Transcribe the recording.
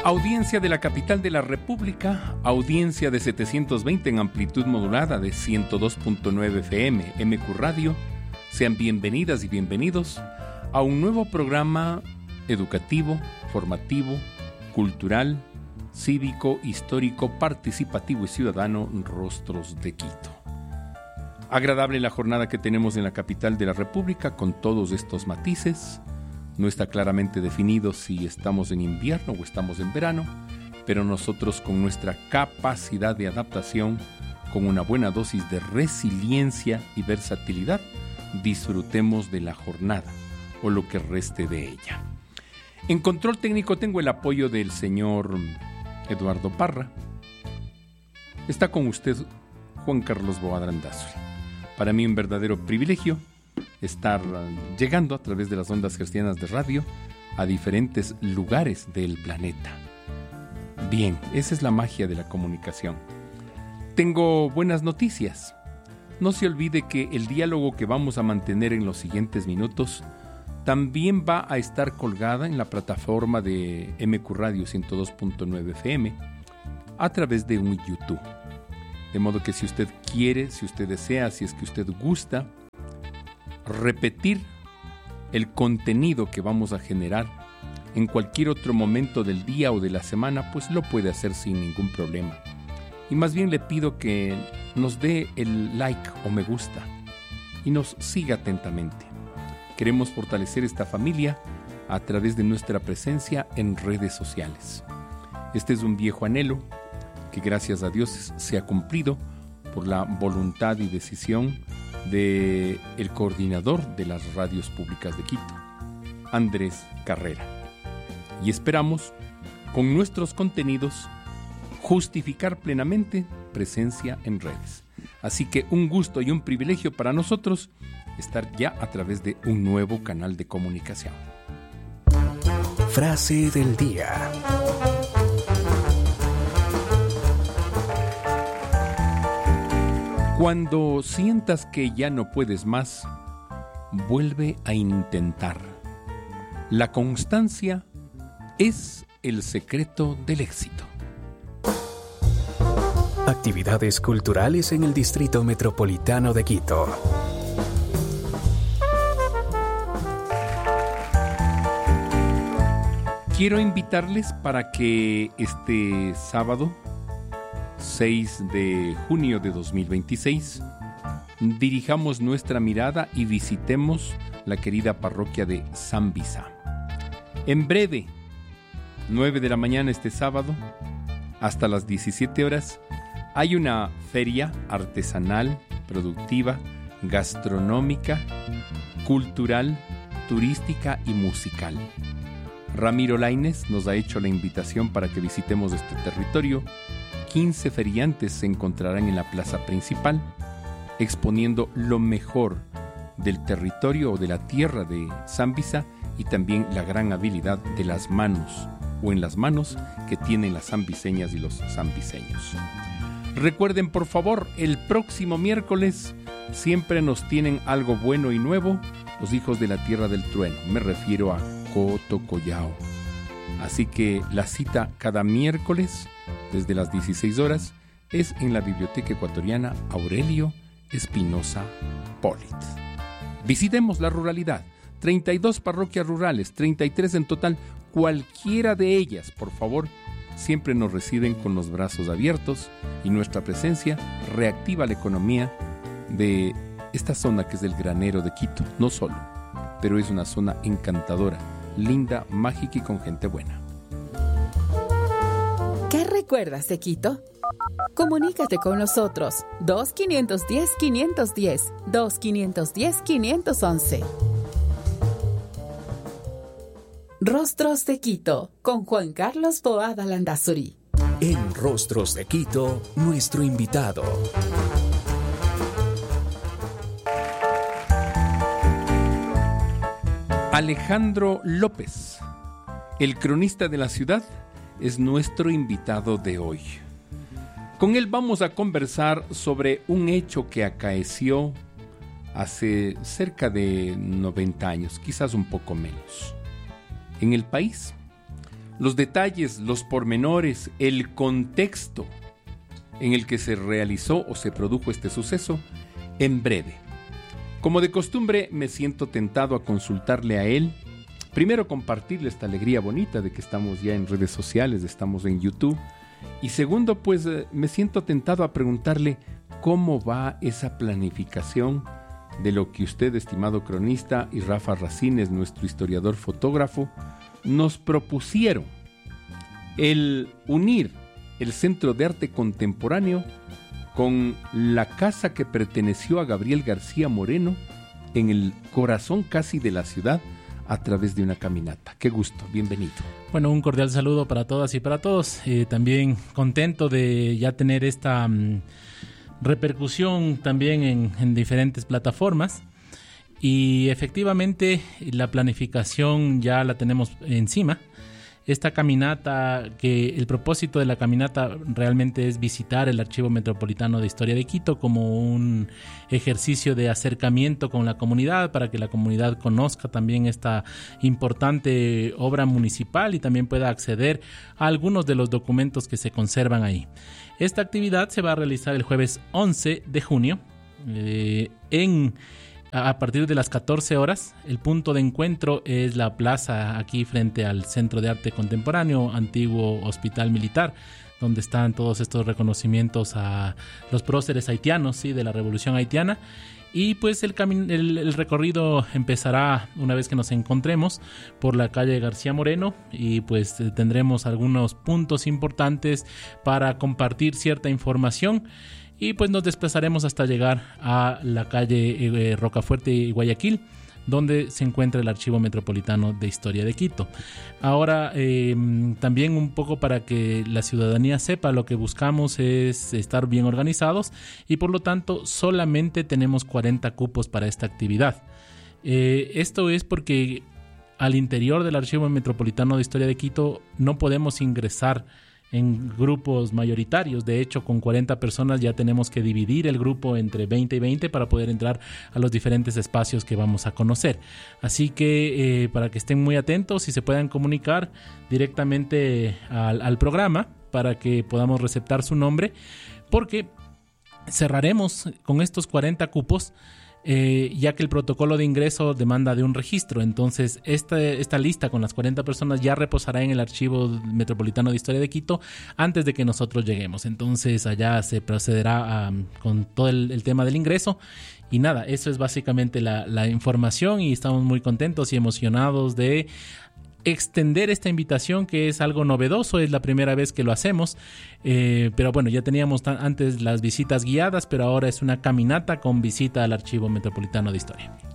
Audiencia de la capital de la República, audiencia de 720 en amplitud modulada de 102.9 FM, MQ Radio. Sean bienvenidas y bienvenidos a un nuevo programa educativo, formativo, cultural, cívico, histórico, participativo y ciudadano, Rostros de Quito. Agradable la jornada que tenemos en la capital de la República con todos estos matices. No está claramente definido si estamos en invierno o estamos en verano, pero nosotros con nuestra capacidad de adaptación, con una buena dosis de resiliencia y versatilidad, disfrutemos de la jornada o lo que reste de ella. En control técnico tengo el apoyo del señor Eduardo Parra. Está con usted Juan Carlos Boada Landazuri. Para mí un verdadero privilegio estar llegando a través de las ondas cristianas de radio a diferentes lugares del planeta. Bien, esa es la magia de la comunicación. Tengo buenas noticias. No se olvide que el diálogo que vamos a mantener en los siguientes minutos también va a estar colgada en la plataforma de MQ Radio 102.9 FM a través de un YouTube. De modo que si usted quiere, si usted desea, si es que usted gusta repetir el contenido que vamos a generar en cualquier otro momento del día o de la semana, pues lo puede hacer sin ningún problema. Y más bien le pido que nos dé el like o me gusta y nos siga atentamente. Queremos fortalecer esta familia a través de nuestra presencia en redes sociales. Este es un viejo anhelo que gracias a Dios se ha cumplido por la voluntad y decisión del coordinador de las radios públicas de Quito, Andrés Carrera. Y esperamos, con nuestros contenidos, justificar plenamente presencia en redes. Así que un gusto y un privilegio para nosotros estar ya a través de un nuevo canal de comunicación. Frase del día. Cuando sientas que ya no puedes más, vuelve a intentar. La constancia es el secreto del éxito. Actividades culturales en el Distrito Metropolitano de Quito. Quiero invitarles para que este sábado 6 de junio de 2026, dirijamos nuestra mirada y visitemos la querida parroquia de Zambisa. En breve, 9 de la mañana este sábado, hasta las 17 horas, hay una feria artesanal, productiva, gastronómica, cultural, turística y musical. Ramiro Lainez nos ha hecho la invitación para que visitemos este territorio. 15 feriantes se encontrarán en la plaza principal, exponiendo lo mejor del territorio o de la tierra de Zambisa y también la gran habilidad de las manos o en las manos que tienen las zambiseñas y los zambiseños. Recuerden, por favor, el próximo miércoles siempre nos tienen algo bueno y nuevo los hijos de la tierra del trueno. Me refiero a Cotocollao. Así que la cita cada miércoles desde las 16 horas es en la Biblioteca Ecuatoriana Aurelio Espinosa Polit. Visitemos la ruralidad. 32 parroquias rurales, 33 en total. Cualquiera de ellas, por favor, siempre nos reciben con los brazos abiertos y nuestra presencia reactiva la economía de esta zona que es el granero de Quito. No solo, pero es una zona encantadora, linda, mágica y con gente buena. ¿Qué recuerdas de Quito? Comunícate con nosotros 2-510-510, 2-510-511. Rostros de Quito con Juan Carlos Boada Landazuri. En Rostros de Quito, nuestro invitado. Alejandro López, el cronista de la ciudad, es nuestro invitado de hoy. Con él vamos a conversar sobre un hecho que acaeció hace cerca de 90 años, quizás un poco menos, en el país. los detalles, los pormenores, el contexto en el que se realizó o se produjo este suceso en breve. Como de costumbre, me siento tentado a consultarle a él. Primero, compartirle esta alegría bonita de que estamos ya en redes sociales, estamos en YouTube. Y segundo, pues me siento tentado a preguntarle cómo va esa planificación de lo que usted, estimado cronista, y Rafa Racines, nuestro historiador fotógrafo, nos propusieron: el unir el Centro de Arte Contemporáneo con la casa que perteneció a Gabriel García Moreno en el corazón casi de la ciudad a través de una caminata. Qué gusto, bienvenido. Bueno, un cordial saludo para todas y para todos. También contento de ya tener esta repercusión también en diferentes plataformas. Y efectivamente la planificación ya la tenemos encima. Esta caminata, que el propósito de la caminata realmente es visitar el Archivo Metropolitano de Historia de Quito como un ejercicio de acercamiento con la comunidad, para que la comunidad conozca también esta importante obra municipal y también pueda acceder a algunos de los documentos que se conservan ahí. Esta actividad se va a realizar el jueves 11 de junio a partir de las 14 horas. El punto de encuentro es la plaza aquí frente al Centro de Arte Contemporáneo, antiguo Hospital Militar, donde están todos estos reconocimientos a los próceres haitianos, ¿sí?, de la Revolución Haitiana. Y pues el recorrido empezará una vez que nos encontremos por la calle García Moreno, y pues tendremos algunos puntos importantes para compartir cierta información. Y pues nos desplazaremos hasta llegar a la calle Rocafuerte y Guayaquil, donde se encuentra el Archivo Metropolitano de Historia de Quito. Ahora, también un poco para que la ciudadanía sepa, lo que buscamos es estar bien organizados y por lo tanto solamente tenemos 40 cupos para esta actividad. Esto es porque al interior del Archivo Metropolitano de Historia de Quito no podemos ingresar en grupos mayoritarios. De hecho, con 40 personas ya tenemos que dividir el grupo entre 20 y 20 para poder entrar a los diferentes espacios que vamos a conocer. Así que para que estén muy atentos y se puedan comunicar directamente al programa para que podamos receptar su nombre, porque cerraremos con estos 40 cupos, ya que el protocolo de ingreso demanda de un registro. Entonces esta lista con las 40 personas ya reposará en el Archivo Metropolitano de Historia de Quito antes de que nosotros lleguemos. Entonces allá se procederá con todo el tema del ingreso. Y nada, eso es básicamente la información, y estamos muy contentos y emocionados de extender esta invitación, que es algo novedoso, es la primera vez que lo hacemos, pero bueno, ya teníamos antes las visitas guiadas, pero ahora es una caminata con visita al Archivo Metropolitano de Historia.